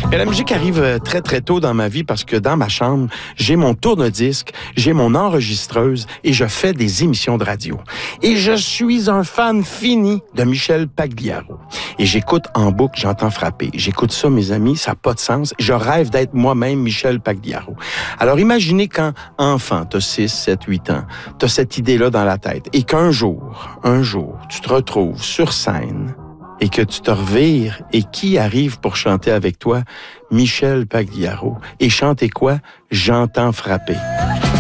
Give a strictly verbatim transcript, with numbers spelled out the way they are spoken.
Et la musique arrive très, très tôt dans ma vie parce que dans ma chambre, j'ai mon tourne-disque, j'ai mon enregistreuse et je fais des émissions de radio. Et je suis un fan fini de Michel Pagliaro. Et j'écoute en boucle, j'entends frapper. J'écoute ça, mes amis, ça n'a pas de sens. Je rêve d'être moi-même Michel Pagliaro. Alors imaginez quand, enfant, t'as six, sept, huit ans, t'as cette idée-là dans la tête et qu'un jour, un jour, tu te retrouves sur scène et que tu te revires, et qui arrive pour chanter avec toi? Michel Pagliaro. Et chanter quoi? J'entends frapper.